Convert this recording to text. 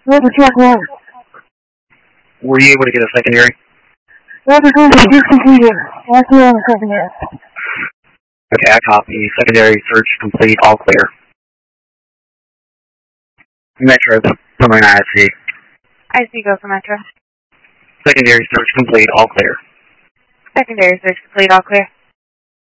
Roger, check one. Were you able to get a secondary? Roger, just completed. Active on the secondary. Okay, I copy. Secondary search complete, all clear. Metro, Pomona IC. IC go for Metro. Secondary search complete, all clear. Secondary search complete, all clear.